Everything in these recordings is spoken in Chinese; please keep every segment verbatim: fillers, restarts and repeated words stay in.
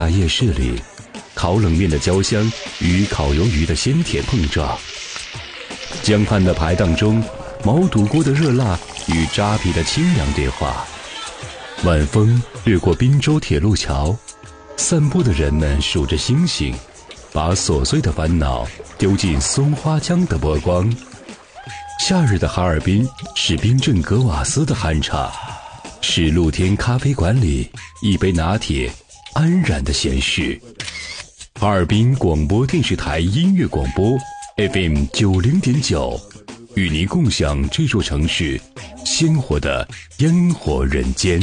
大夜市里，烤冷面的焦香与烤鱿鱼的鲜甜碰撞，江畔的排档中，毛肚锅的热辣与扎皮的清凉对话。晚风掠过滨州铁路桥，散步的人们数着星星，把琐碎的烦恼丢进松花江的波光。夏日的哈尔滨是冰镇格瓦斯的酣畅，是露天咖啡馆里一杯拿铁安然的闲适。哈尔滨广播电视台音乐广播 F M 九零点九，与您共享这座城市鲜活的烟火人间。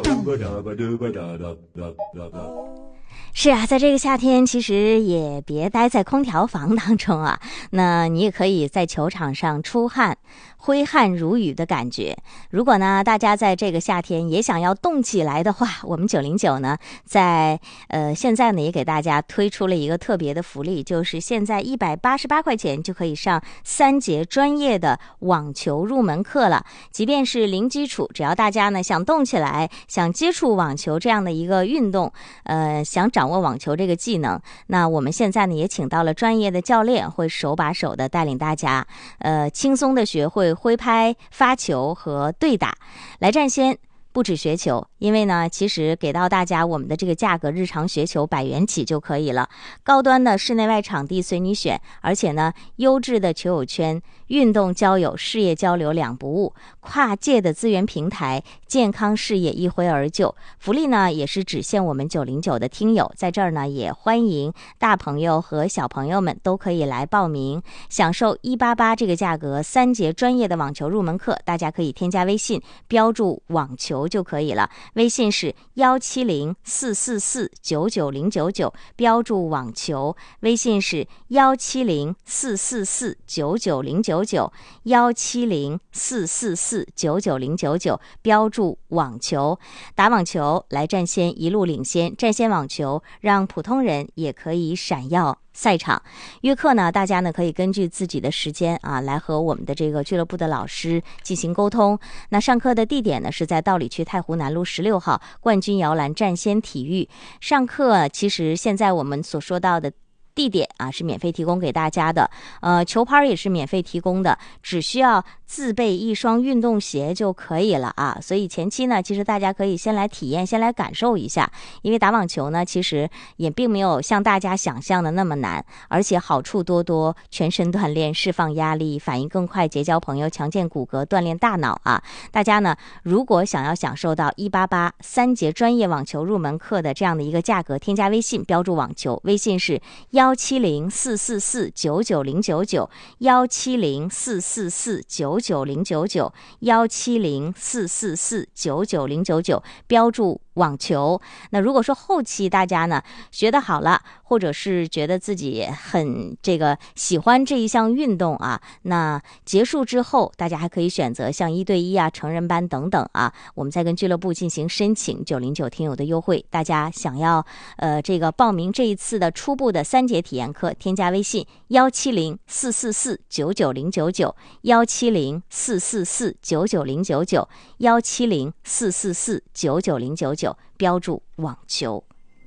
是啊，在这个夏天其实也别待在空调房当中啊，那你也可以在球场上出汗，挥汗如雨的感觉。如果呢大家在这个夏天也想要动起来的话，我们九零九呢在呃现在呢也给大家推出了一个特别的福利，就是现在一百八十八块钱就可以上三节专业的网球入门课了。即便是零基础，只要大家呢想动起来，想接触网球这样的一个运动，呃想掌握网球这个技能，那我们现在呢也请到了专业的教练，会手把手的带领大家呃轻松的学会挥拍、发球和对打。来战先不止学球，因为呢其实给到大家我们的这个价格，日常学球百元起就可以了，高端的室内外场地随你选，而且呢优质的球友圈，运动交友、事业交流两不误，跨界的资源平台，健康事业一挥而就。福利呢也是只限我们九零九的听友，在这儿呢也欢迎大朋友和小朋友们都可以来报名，享受一八八这个价格三节专业的网球入门课。大家可以添加微信，标注网球就可以了，微信是幺七零四四四九九零九九，标注网球，微信是幺七零四四四九九零九九，幺七零四四四九九零九九，标注网球。打网球来战先一路领先，战先网球让普通人也可以闪耀赛场。约课呢，大家呢可以根据自己的时间啊，来和我们的这个俱乐部的老师进行沟通。那上课的地点呢是在道里区太湖南路十六号冠军摇篮战先体育。上课其实现在我们所说到的地点啊是免费提供给大家的，呃，球拍也是免费提供的，只需要自备一双运动鞋就可以了啊。所以前期呢，其实大家可以先来体验，先来感受一下，因为打网球呢，其实也并没有像大家想象的那么难，而且好处多多，全身锻炼，释放压力，反应更快，结交朋友，强健骨骼，锻炼大脑啊。大家呢，如果想要享受到一八八三节专业网球入门课的这样的一个价格，添加微信，标注网球，微信是幺七零四四四九九零九九，幺七零四四四九九零九九，幺七零四四四九九零九九，标注网球。那如果说后期大家呢学得好了，或者是觉得自己很这个喜欢这一项运动啊，那结束之后大家还可以选择像一对一啊、成人班等等啊，我们再跟俱乐部进行申请九零九听友的优惠。大家想要呃这个报名这一次的初步的三节体验课，添加微信幺七零四四四九九零九九，幺七零四四四九九零九九，幺七零四四四九九零九九，标注网球。